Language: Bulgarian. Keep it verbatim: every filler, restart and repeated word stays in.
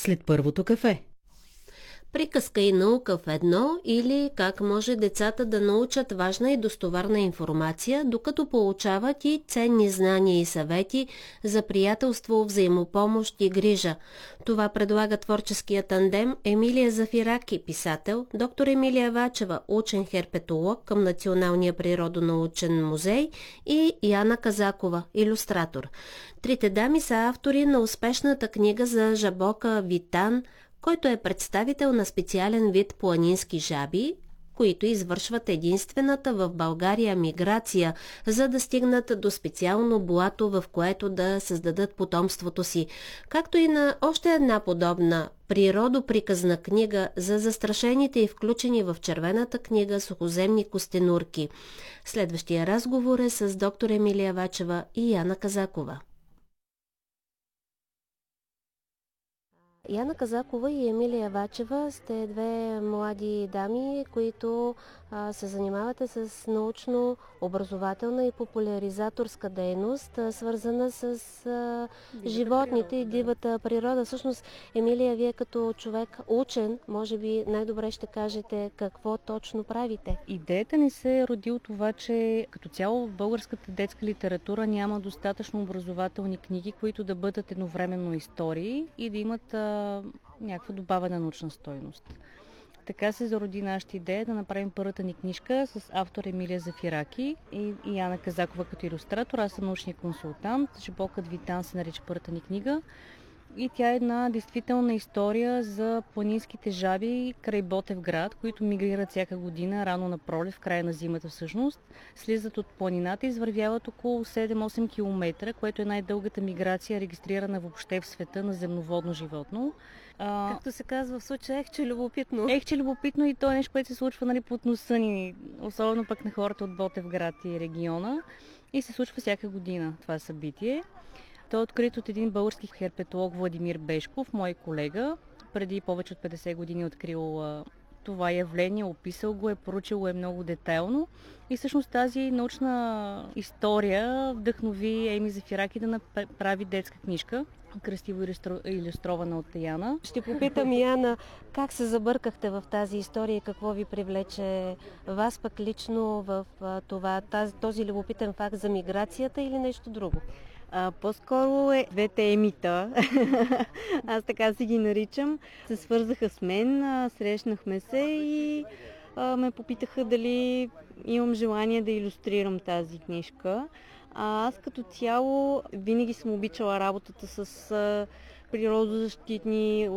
след първото кафе. Приказка и наука в едно, или как може децата да научат важна и достоверна информация, докато получават и ценни знания и съвети за приятелство, взаимопомощ и грижа. Това предлага творческия тандем Емилия Зафираки, писател, доктор Емилия Вачева, учен херпетолог към Националния природонаучен музей, и Яна Казакова, илюстратор. Трите дами са автори на успешната книга за жабока Витан, който е представител на специален вид планински жаби, които извършват единствената в България миграция, за да стигнат до специално блато, в което да създадат потомството си, както и на още една подобна природоприказна книга за застрашените и включени в Червената книга сухоземни костенурки. Следващия разговор е с доктор Емилия Вачева и Яна Казакова. Яна Казакова и Емилия Вачева сте две млади дами, които а, се занимавате с научно-образователна и популяризаторска дейност, а, свързана с а, животните природа, и дивата природа. Всъщност, Емилия, вие като човек учен, може би най-добре ще кажете какво точно правите. Идеята ни се роди от това, че като цяло в българската детска литература няма достатъчно образователни книги, които да бъдат едновременно истории и да имат а, някаква добавена научна стойност. Така се зароди нашата идея да направим първата ни книжка с автор Емилия Зафираки и, и Яна Казакова като илюстратор. Аз съм научния консултант. Жабокът Витан се нарича първата ни книга. И тя е една действителна история за планинските жаби край Ботевград, които мигрират всяка година, рано на пролет, в края на зимата всъщност. Слизат от планината и извървяват около седем-осем километра, което е най-дългата миграция, регистрирана въобще в света на земноводно животно. А, Както се казва в случая, ех, че любопитно. Ех, че любопитно, и то е нещо, което се случва, нали, под носа ни, особено пък на хората от Ботевград и региона. И се случва всяка година това събитие. Той е открит от един български херпетолог Владимир Бешков, мой колега. Преди повече от петдесет години е открил а, това явление, описал го е, поручил го е много детайлно. И всъщност тази научна история вдъхнови Еми Зафираки да направи детска книжка, красиво илюстрована от Яна. Ще попитам Яна, как се забъркахте в тази история и какво ви привлече вас пък лично в това, тази, този любопитен факт за миграцията или нещо друго? А, по-скоро е двете емита, аз така си ги наричам, се свързаха с мен, а, срещнахме се и а, ме попитаха дали имам желание да илюстрирам тази книжка. А, аз като цяло винаги съм обичала работата с а, природозащитни